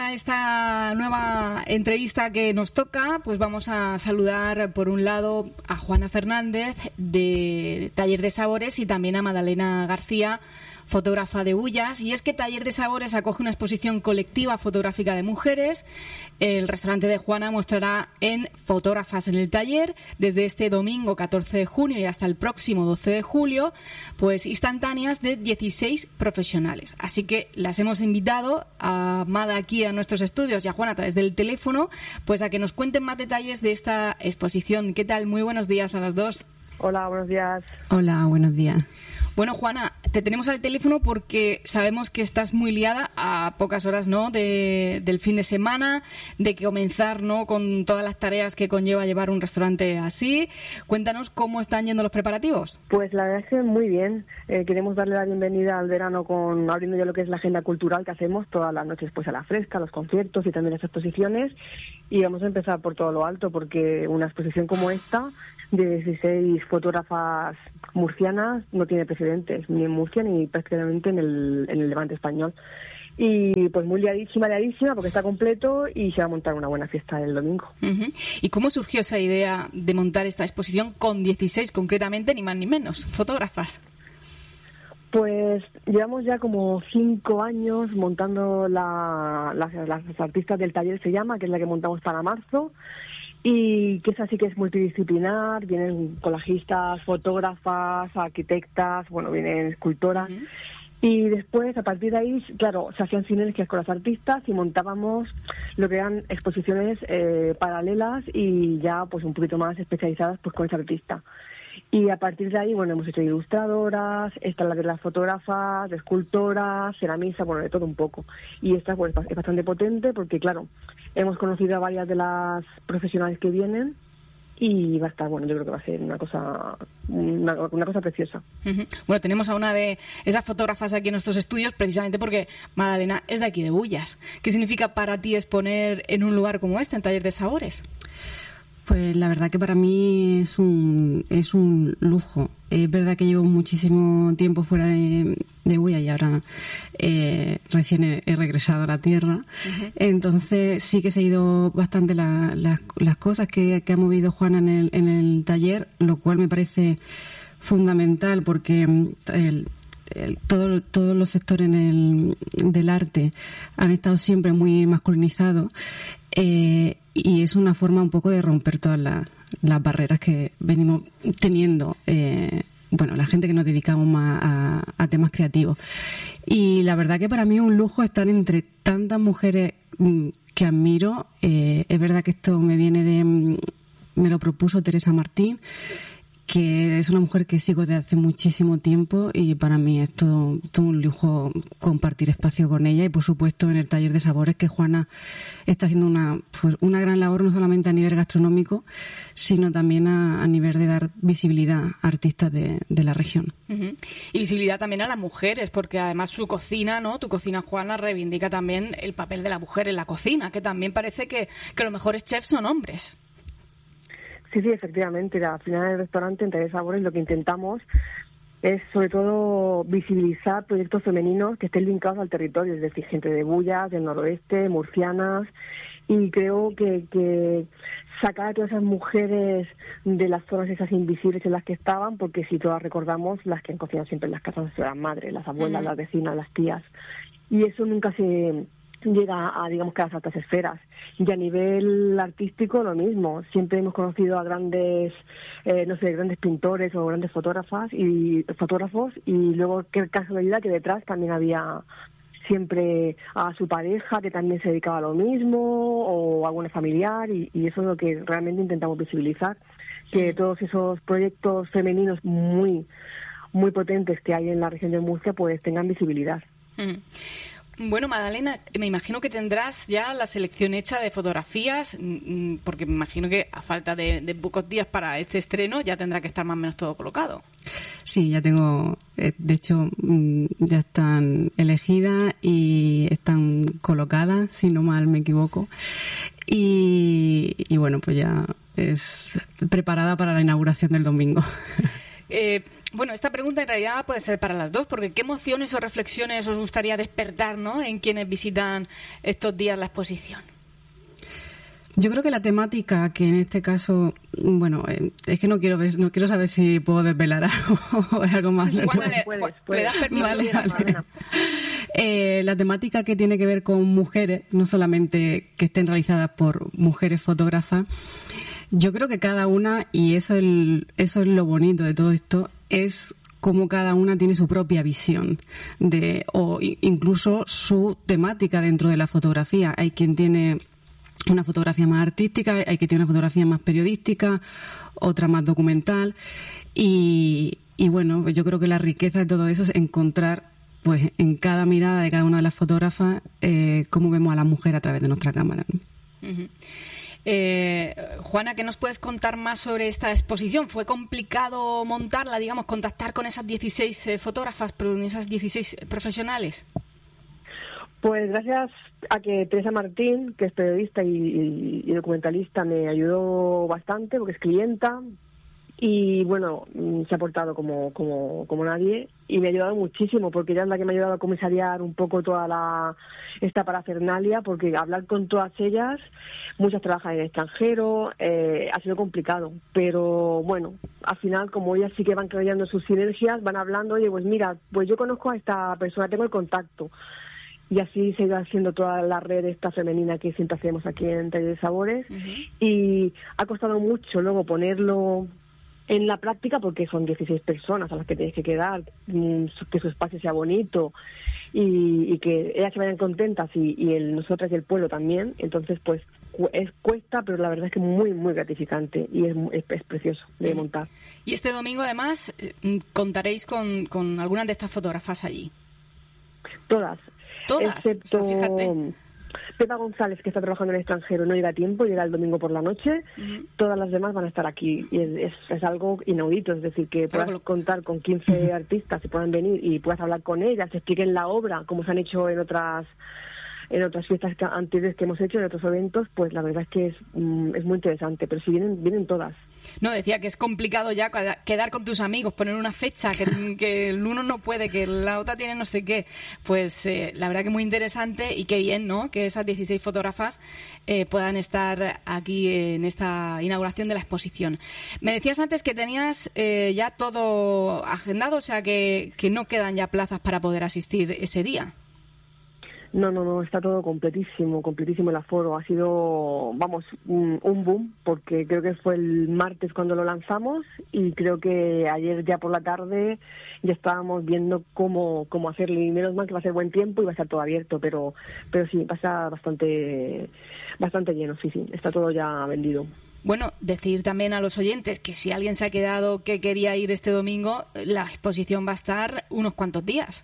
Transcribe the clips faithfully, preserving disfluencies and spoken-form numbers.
a esta nueva entrevista que nos toca, pues vamos a saludar por un lado a Juana Fernández de Taller de Sabores y también a Madalena García, fotógrafa de Bullas. Y es que Taller de Sabores acoge una exposición colectiva fotográfica de mujeres. El restaurante de Juana mostrará en Fotógrafas en el Taller desde este domingo catorce de junio y hasta el próximo doce de julio, pues instantáneas de dieciséis profesionales. Así que las hemos invitado a Mada aquí a nuestros estudios y a Juana a través del teléfono, pues a que nos cuenten más detalles de esta exposición. ¿Qué tal? Muy buenos días a las dos. Hola, buenos días. Hola, buenos días. Bueno, Juana, te tenemos al teléfono porque sabemos que estás muy liada a pocas horas, ¿no?, de, del fin de semana, de que comenzar, ¿no?, con todas las tareas que conlleva llevar un restaurante así. Cuéntanos cómo están yendo los preparativos. Pues la verdad es que muy bien. Eh, queremos darle la bienvenida al verano con abriendo ya lo que es la agenda cultural que hacemos todas las noches, pues a la fresca, los conciertos y también las exposiciones. Y vamos a empezar por todo lo alto porque una exposición como esta de dieciséis fotógrafas murcianas no tiene precedentes, ni en Murcia ni prácticamente en el, en el Levante español. Y pues muy liadísima, liadísima, porque está completo y se va a montar una buena fiesta el domingo. Uh-huh. ¿Y cómo surgió esa idea de montar esta exposición con dieciséis concretamente, ni más ni menos, fotógrafas? Pues llevamos ya como cinco años montando la, las, las artistas del taller, se llama, que es la que montamos para marzo. Y que es así que es multidisciplinar, vienen colajistas, fotógrafas, arquitectas, bueno, vienen escultoras. Uh-huh. Y después, a partir de ahí, claro, se hacían sinergias con las artistas y montábamos lo que eran exposiciones eh, paralelas y ya pues un poquito más especializadas pues con esa artista. Y a partir de ahí, bueno, hemos hecho ilustradoras, esta es la de las fotógrafas, de escultoras, ceramistas, bueno, de todo un poco. Y esta pues es bastante potente porque, claro, hemos conocido a varias de las profesionales que vienen y va a estar, bueno, yo creo que va a ser una cosa una, una cosa preciosa. Uh-huh. Bueno, tenemos a una de esas fotógrafas aquí en nuestros estudios precisamente porque Madalena es de aquí de Bullas. ¿Qué significa para ti exponer en un lugar como este, en Taller de Sabores? Pues la verdad que para mí es un es un lujo. Es verdad que llevo muchísimo tiempo fuera de, de Bullas y ahora eh, recién he, he regresado a la tierra. Uh-huh. Entonces sí que he seguido bastante la, la, las cosas que, que ha movido Juana en el, en el taller, lo cual me parece fundamental porque el, el, todo, todos los sectores en el, del arte han estado siempre muy masculinizados. Eh, y es una forma un poco de romper todas las, las barreras que venimos teniendo, eh, bueno, la gente que nos dedicamos más a, a temas creativos. Y la verdad que para mí es un lujo estar entre tantas mujeres que admiro. Eh, es verdad que esto me viene de, me lo propuso Teresa Martín, que es una mujer que sigo desde hace muchísimo tiempo y para mí es todo, todo un lujo compartir espacio con ella y por supuesto en el Taller de Sabores que Juana está haciendo una, pues, una gran labor no solamente a nivel gastronómico sino también a, a nivel de dar visibilidad a artistas de, de la región. Uh-huh. Y visibilidad también a las mujeres porque además su cocina, ¿no? Tu cocina, Juana, reivindica también el papel de la mujer en la cocina, que también parece que, que los mejores chefs son hombres. Sí, sí, efectivamente. Al final del restaurante, en Taller de Sabores, lo que intentamos es, sobre todo, visibilizar proyectos femeninos que estén linkados al territorio, es decir, gente de Bullas, del noroeste, murcianas, y creo que, que sacar a todas esas mujeres de las zonas esas invisibles en las que estaban, porque si todas recordamos, las que han cocinado siempre en las casas son las madres, las abuelas, uh-huh. las vecinas, las tías, y eso nunca se llega a, digamos, que a las altas esferas. Y a nivel artístico lo mismo. Siempre hemos conocido a grandes, eh, no sé, grandes pintores o grandes fotógrafas y fotógrafos y luego qué casualidad que detrás también había siempre a su pareja que también se dedicaba a lo mismo o alguna familiar y, y eso es lo que realmente intentamos visibilizar, que todos esos proyectos femeninos muy, muy potentes que hay en la región de Murcia pues tengan visibilidad. Mm. Bueno, Madalena, me imagino que tendrás ya la selección hecha de fotografías, porque me imagino que a falta de, de pocos días para este estreno ya tendrá que estar más o menos todo colocado. Sí, ya tengo, de hecho, ya están elegidas y están colocadas, si no mal me equivoco. Y, y bueno, pues ya es preparada para la inauguración del domingo. Eh, Bueno, esta pregunta en realidad puede ser para las dos, porque ¿qué emociones o reflexiones os gustaría despertar, ¿no?, en quienes visitan estos días la exposición? Yo creo que la temática, que en este caso, bueno, eh, es que no quiero ver, no quiero saber si puedo desvelar algo o algo más. Juana, le, puedes, puedes. ¿Le das permiso? Vale, vale. Eh, la temática que tiene que ver con mujeres, no solamente que estén realizadas por mujeres fotógrafas, yo creo que cada una, y eso es, el, eso es lo bonito de todo esto, es cómo cada una tiene su propia visión de, o incluso su temática dentro de la fotografía. Hay quien tiene una fotografía más artística, hay quien tiene una fotografía más periodística, otra más documental, y, y bueno, yo creo que la riqueza de todo eso es encontrar, pues, en cada mirada de cada una de las fotógrafas, eh, cómo vemos a la mujer a través de nuestra cámara, ¿no? Uh-huh. Eh, Juana, ¿qué nos puedes contar más sobre esta exposición? ¿Fue complicado montarla, digamos, contactar con esas dieciséis eh, fotógrafas, pero esas dieciséis profesionales? Pues gracias a que Teresa Martín, que es periodista y, y, y documentalista, me ayudó bastante, porque es clienta, y bueno, se ha portado como, como, como nadie, y me ha ayudado muchísimo, porque ella es la que me ha ayudado a comisariar un poco toda la esta parafernalia, porque hablar con todas ellas, muchas trabajan en el extranjero, eh, ha sido complicado, pero bueno, al final, como ellas sí que van creando sus sinergias, van hablando, oye, pues mira, pues yo conozco a esta persona, tengo el contacto. Y así se iba haciendo toda la red esta femenina que siempre hacemos aquí en Taller de Sabores. Uh-huh. Y ha costado mucho luego ponerlo en la práctica, porque son dieciséis personas a las que tienes que quedar, que su espacio sea bonito y, y que ellas se vayan contentas y, y el, nosotras y el pueblo también. Entonces, pues es cuesta, pero la verdad es que muy, muy gratificante y es, es, es precioso de montar. Y este domingo, además, contaréis con, con algunas de estas fotógrafas allí. Todas. Todas, excepto o sea, fíjate. Pepa González, que está trabajando en el extranjero, no llega a tiempo, llega el domingo por la noche. Uh-huh. Todas las demás van a estar aquí y es, es, es algo inaudito, es decir, que puedas claro. contar con quince uh-huh. artistas que puedan venir y puedas hablar con ellas, expliquen la obra, como se han hecho en otras en otras fiestas que, anteriores que hemos hecho, en otros eventos, pues la verdad es que es, mm, es muy interesante, pero si vienen, vienen todas. No, decía que es complicado ya quedar con tus amigos, poner una fecha, que, que el uno no puede, que la otra tiene no sé qué. Pues eh, la verdad que muy interesante y qué bien, ¿no?, que esas dieciséis fotógrafas eh, puedan estar aquí en esta inauguración de la exposición. Me decías antes que tenías eh, ya todo agendado, o sea que, que no quedan ya plazas para poder asistir ese día. No, no, no, está todo completísimo, completísimo el aforo. Ha sido, vamos, un, un boom, porque creo que fue el martes cuando lo lanzamos y creo que ayer ya por la tarde ya estábamos viendo cómo, cómo hacerlo. Y menos mal que va a ser buen tiempo y va a estar todo abierto, pero pero sí, va a estar bastante, bastante lleno, sí, sí, está todo ya vendido. Bueno, decir también a los oyentes que si alguien se ha quedado que quería ir este domingo, la exposición va a estar unos cuantos días.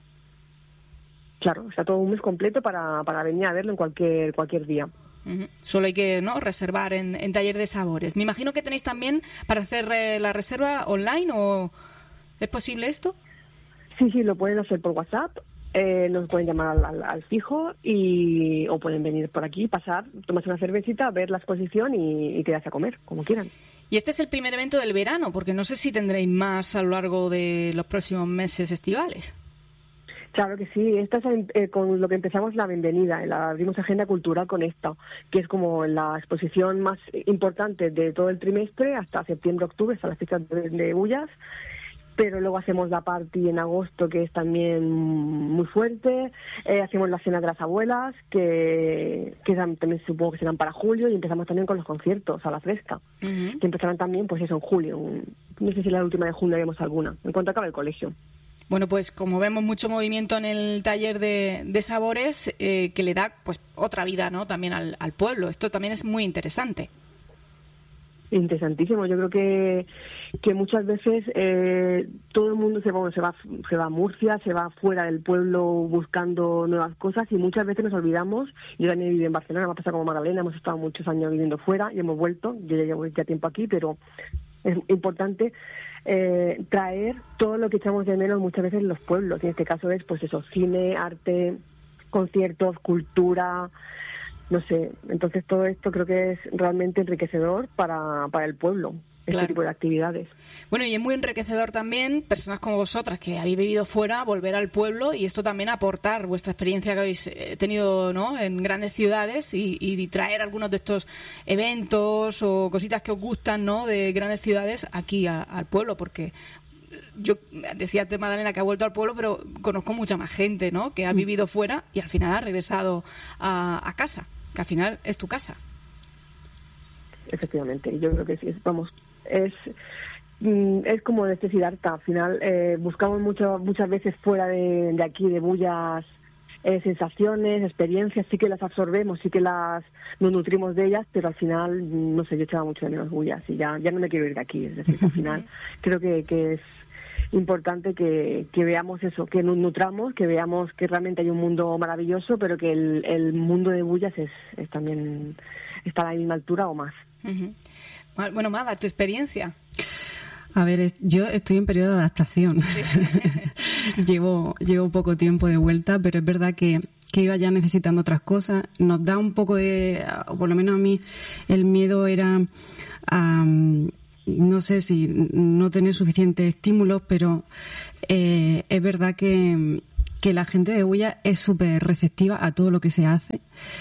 Claro, está todo un mes completo para, para venir a verlo en cualquier cualquier día. Uh-huh. Solo hay que no reservar en, en Taller de Sabores. Me imagino que tenéis también para hacer eh, la reserva online, ¿o es posible esto? Sí, sí, lo pueden hacer por WhatsApp, eh, nos pueden llamar al, al, al fijo y o pueden venir por aquí, pasar, tomarse una cervecita, ver la exposición y, y quedarse a comer, como quieran. Y este es el primer evento del verano, porque no sé si tendréis más a lo largo de los próximos meses estivales. Claro que sí, esta es eh, con lo que empezamos la bienvenida, la abrimos agenda cultural con esto, que es como la exposición más importante de todo el trimestre hasta septiembre-octubre, hasta las fiestas de, de Bullas, pero luego hacemos la party en agosto, que es también muy fuerte, eh, hacemos la cena de las abuelas, que, que también supongo que serán para julio, y empezamos también con los conciertos a la fresca, uh-huh. que empezarán también, pues eso, en julio, no sé si la última de junio haremos alguna, en cuanto acabe el colegio. Bueno, pues como vemos mucho movimiento en el taller de, de sabores, eh, que le da pues otra vida, ¿no?, también al, al pueblo. Esto también es muy interesante. Interesantísimo. Yo creo que que muchas veces eh, todo el mundo se va, se va se va a Murcia, se va fuera del pueblo buscando nuevas cosas y muchas veces nos olvidamos. Yo también he vivido en Barcelona, me ha pasado como Magdalena, hemos estado muchos años viviendo fuera y hemos vuelto. Yo ya llevo ya tiempo aquí, pero es importante eh, traer todo lo que echamos de menos muchas veces en los pueblos. Y en este caso es, pues eso, cine, arte, conciertos, cultura, no sé. Entonces todo esto creo que es realmente enriquecedor para, para el pueblo. este claro. tipo de actividades. Bueno, y es muy enriquecedor también, personas como vosotras que habéis vivido fuera, volver al pueblo y esto también aportar vuestra experiencia que habéis tenido, ¿no?, en grandes ciudades y, y traer algunos de estos eventos o cositas que os gustan, ¿no?, de grandes ciudades aquí a, al pueblo, porque yo decía de Madalena que ha vuelto al pueblo, pero conozco mucha más gente, ¿no?, que ha vivido fuera y al final ha regresado a, a casa, que al final es tu casa. Efectivamente, yo creo que sí, vamos, es es como necesidad, al final eh, buscamos mucho, muchas veces fuera de, de aquí, de Bullas, eh, sensaciones, experiencias, sí que las absorbemos, sí que las nos nutrimos de ellas, pero al final, no sé, yo echaba mucho de menos Bullas y ya, ya no me quiero ir de aquí, es decir, al final creo que, que es importante que, que veamos eso, que nos nutramos, que veamos que realmente hay un mundo maravilloso, pero que el, el mundo de Bullas es, es también está a la misma altura o más. Uh-huh. Bueno, Mada, ¿tu experiencia? A ver, yo estoy en periodo de adaptación. Sí. llevo, llevo poco tiempo de vuelta, pero es verdad que, que iba ya necesitando otras cosas. Nos da un poco de, o por lo menos a mí, el miedo era a, no sé si no tener suficientes estímulos, pero eh, es verdad que, que la gente de Bulla es súper receptiva a todo lo que se hace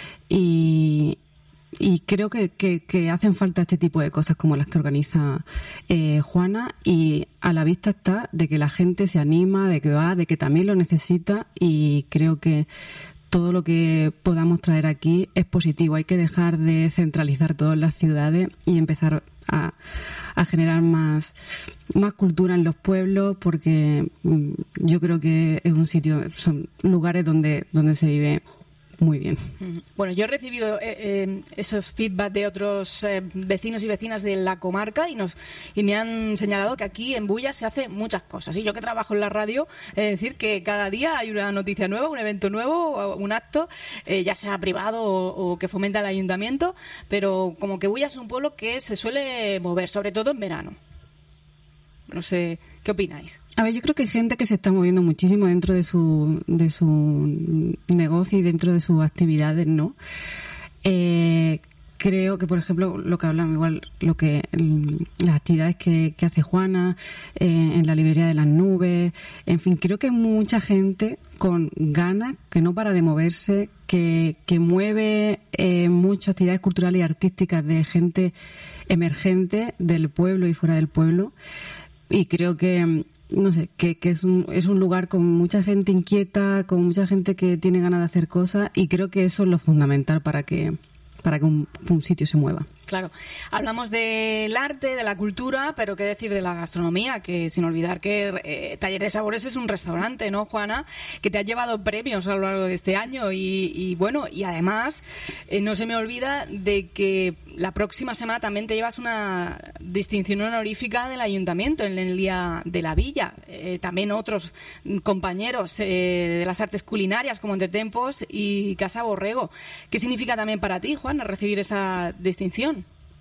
y Y creo que, que, que hacen falta este tipo de cosas como las que organiza eh, Juana, y a la vista está de que la gente se anima, de que va, de que también lo necesita, y creo que todo lo que podamos traer aquí es positivo. Hay que dejar de centralizar todo en las ciudades y empezar a, a generar más, más cultura en los pueblos, porque mm, yo creo que es un sitio, son lugares donde, donde se vive muy bien. Bueno, yo he recibido eh, eh, esos feedback de otros eh, vecinos y vecinas de la comarca y nos y me han señalado que aquí en Bulla se hace muchas cosas. Y yo que trabajo en la radio, es decir, que cada día hay una noticia nueva, un evento nuevo, un acto, eh, ya sea privado o, o que fomenta el ayuntamiento, pero como que Bulla es un pueblo que se suele mover, sobre todo en verano. No sé, ¿qué opináis? A ver, yo creo que hay gente que se está moviendo muchísimo dentro de su de su negocio y dentro de sus actividades, ¿no? Eh, creo que, por ejemplo, lo que hablamos, igual lo que las actividades que, que hace Juana eh, en la librería de las nubes, en fin, creo que hay mucha gente con ganas, que no para de moverse, que, que mueve eh, muchas actividades culturales y artísticas de gente emergente del pueblo y fuera del pueblo. Y creo que, no sé, que, que es un es un lugar con mucha gente inquieta, con mucha gente que tiene ganas de hacer cosas, y creo que eso es lo fundamental para que para que un, un sitio se mueva. Claro. Hablamos del arte, de la cultura, pero qué decir de la gastronomía, que sin olvidar que eh, Taller de Sabores es un restaurante, ¿no, Juana? Que te ha llevado premios a lo largo de este año y, y bueno, y además eh, no se me olvida de que la próxima semana también te llevas una distinción honorífica del ayuntamiento en el Día de la Villa. Eh, también otros compañeros eh, de las artes culinarias como Entretempos y Casa Borrego. ¿Qué significa también para ti, Juana, recibir esa distinción?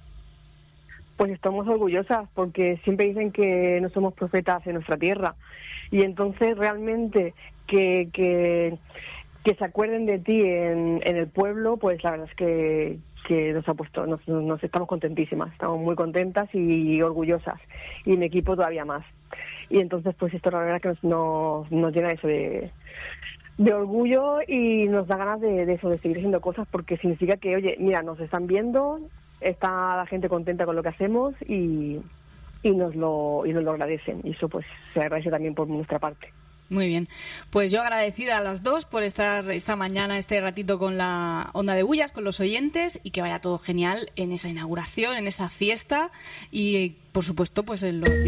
Pues estamos orgullosas porque siempre dicen que no somos profetas en nuestra tierra, y entonces realmente que que, que se acuerden de ti en, en el pueblo, pues la verdad es que, que nos ha puesto, nos, nos estamos contentísimas, estamos muy contentas y orgullosas, y mi equipo todavía más. Y entonces pues esto la verdad que nos, nos, nos llena eso de de orgullo y nos da ganas de, de eso, de seguir haciendo cosas, porque significa que, oye, mira, nos están viendo, está la gente contenta con lo que hacemos y, y nos lo y nos lo agradecen, y eso pues se agradece también por nuestra parte. Muy bien, pues yo agradecida a las dos por estar esta mañana, este ratito con la Onda de Bullas, con los oyentes, y que vaya todo genial en esa inauguración, en esa fiesta y por supuesto pues en los